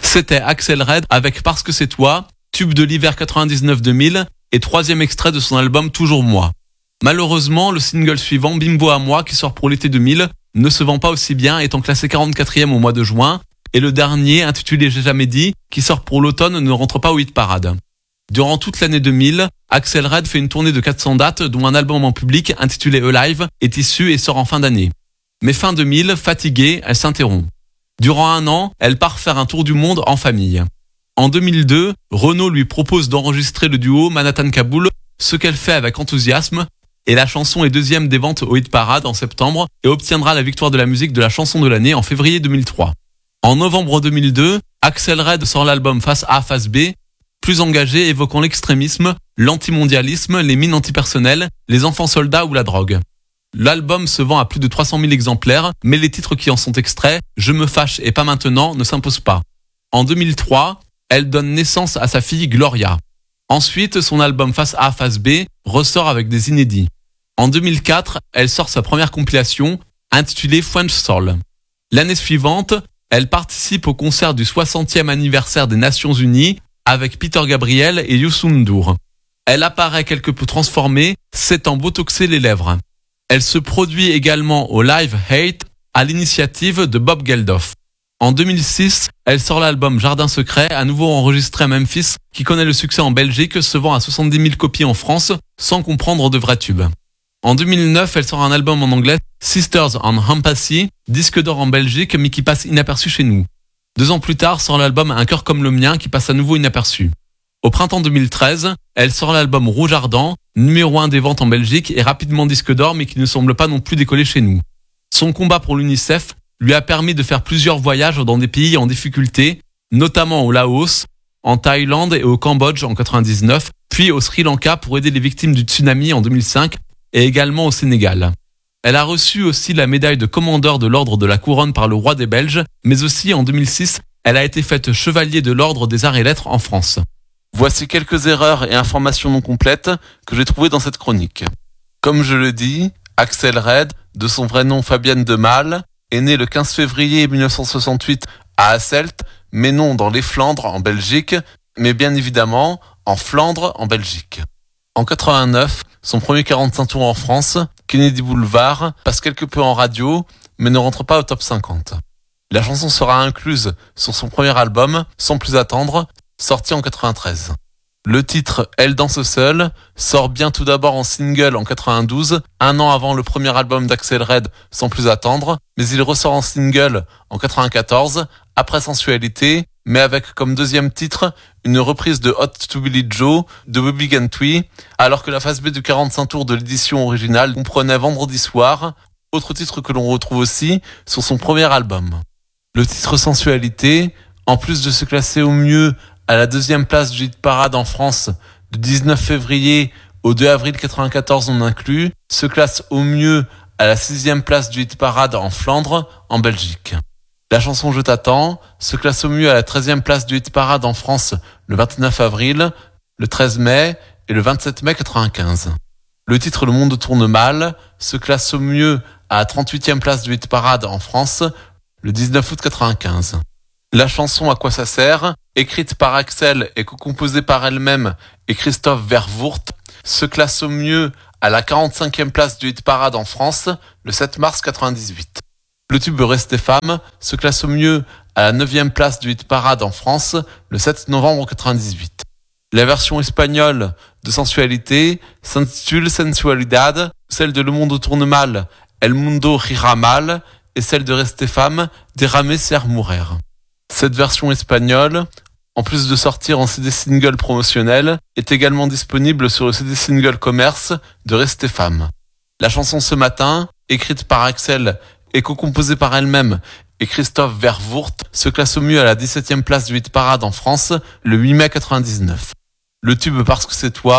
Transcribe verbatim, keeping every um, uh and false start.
C'était Axel Red avec Parce que c'est toi, tube de l'hiver quatre-vingt-dix-neuf deux mille et troisième extrait de son album Toujours moi. Malheureusement, le single suivant, Bimbo à moi, qui sort pour l'été deux mille, ne se vend pas aussi bien, étant classé quarante-quatrième au mois de juin, et le dernier, intitulé J'ai jamais dit, qui sort pour l'automne, ne rentre pas au hit parade. Durant toute l'année deux mille, Axel Red fait une tournée de quatre cents dates, dont un album en public intitulé Alive est issu et sort en fin d'année. Mais fin deux mille, fatiguée, elle s'interrompt. Durant un an, elle part faire un tour du monde en famille. En deux mille deux, Renaud lui propose d'enregistrer le duo Manhattan-Kaboul, ce qu'elle fait avec enthousiasme, et la chanson est deuxième des ventes au hit parade en septembre et obtiendra la victoire de la musique de la chanson de l'année en février deux mille trois. En novembre deux mille deux, Axel Red sort l'album Face A, Face B, plus engagé, évoquant l'extrémisme, l'antimondialisme, les mines antipersonnelles, les enfants soldats ou la drogue. L'album se vend à plus de trois cent mille exemplaires, mais les titres qui en sont extraits, Je me fâche et Pas maintenant, ne s'imposent pas. En deux mille trois, elle donne naissance à sa fille Gloria. Ensuite, son album Face A, Face B ressort avec des inédits. En deux mille quatre, elle sort sa première compilation, intitulée French Soul. L'année suivante, elle participe au concert du soixantième anniversaire des Nations Unies avec Peter Gabriel et Youssou N'Dour. Elle apparaît quelque peu transformée, s'étant botoxée les lèvres. Elle se produit également au Live Hate à l'initiative de Bob Geldof. En deux mille six, elle sort l'album Jardin secret, à nouveau enregistré à Memphis, qui connaît le succès en Belgique, se vend à soixante-dix mille copies en France, sans comprendre de vrais tubes. En deux mille neuf, elle sort un album en anglais, Sisters on Empathy, disque d'or en Belgique, mais qui passe inaperçu chez nous. Deux ans plus tard, sort l'album Un cœur comme le mien, qui passe à nouveau inaperçu. Au printemps deux mille treize, elle sort l'album Rouge Ardent, numéro un des ventes en Belgique et rapidement disque d'or, mais qui ne semble pas non plus décoller chez nous. Son combat pour l'UNICEF lui a permis de faire plusieurs voyages dans des pays en difficulté, notamment au Laos, en Thaïlande et au Cambodge en quatre-vingt-dix-neuf, puis au Sri Lanka pour aider les victimes du tsunami en deux mille cinq et également au Sénégal. Elle a reçu aussi la médaille de commandeur de l'ordre de la couronne par le roi des Belges, mais aussi en deux mille six, elle a été faite chevalier de l'ordre des arts et lettres en France. Voici quelques erreurs et informations non complètes que j'ai trouvées dans cette chronique. Comme je le dis, Axel Red, de son vrai nom Fabienne de Malle, est née le quinze février mille neuf cent soixante-huit à Hasselt, mais non dans les Flandres en Belgique, mais bien évidemment en Flandre en Belgique. En quatre-vingt-neuf, son premier quarante-cinq tours en France, Kennedy Boulevard, passe quelque peu en radio, mais ne rentre pas au top cinquante. La chanson sera incluse sur son premier album, Sans plus attendre, sorti en quatre-vingt-treize. Le titre Elle danse seule sort bien tout d'abord en single en quatre-vingt-douze, un an avant le premier album d'Axel Red, Sans plus attendre, mais il ressort en single en quatre-vingt-quatorze, après Sensualité, mais avec comme deuxième titre une reprise de Hot to Billie Joe de Bobby Gentry, alors que la phase B du quarante-cinq tours de l'édition originale comprenait Vendredi soir, autre titre que l'on retrouve aussi sur son premier album. Le titre Sensualité, en plus de se classer au mieux à la deuxième place du hit parade en France du dix-neuf février au deux avril quatre-vingt-quatorze non inclus, se classe au mieux à la sixième place du hit parade en Flandre, en Belgique. La chanson Je t'attends se classe au mieux à la treizième place du hit parade en France le vingt-neuf avril, le treize mai et le vingt-sept mai quatre-vingt-quinze. Le titre Le monde tourne mal se classe au mieux à la trente-huitième place du hit parade en France le dix-neuf août quatre-vingt-quinze. La chanson À quoi ça sert, écrite par Axel et co-composée par elle-même et Christophe Vervoort, se classe au mieux à la quarante-cinquième place du hit parade en France le sept mars quatre-vingt-dix-huit. Le tube Restez femme se classe au mieux à la neuvième place du hit parade en France le sept novembre quatre-vingt-dix-huit. La version espagnole de Sensualité s'intitule Sensualidad, celle de Le monde tourne mal, El mundo gira mal, et celle de Restez femme, Derramé ser murer. Cette version espagnole, en plus de sortir en C D single promotionnel, est également disponible sur le C D single commerce de Restez femme. La chanson Ce matin, écrite par Axel et co-composée par elle-même et Christophe Vervoort, se classe au mieux à la dix-septième place du hit parade en France le huit mai quatre-vingt-dix-neuf. Le tube Parce que c'est toi